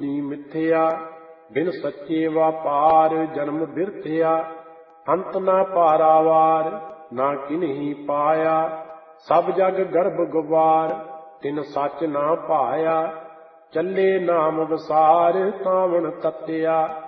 ਬੁੱਧੀ ਮਿਥਿਆ। ਬਿਨ ਸੱਚੇ ਵਾਪਾਰ ਜਨਮ ਬਿਰਥਿਆ। ਅੰਤ ਨਾ ਪਾਰਾਵਾਰ ਨਾ ਕਿਨਹੀ ਪਾਇਆ। ਸਭ ਜਗ ਗਰਭ ਗੁਬਾਰ ਤਿਨ ਸੱਚ ਨਾ ਭਾਇਆ। ਚੱਲੇ ਨਾਮ ਵਸਾਰ ਤਾਵਣ ਤੱਤਿਆ।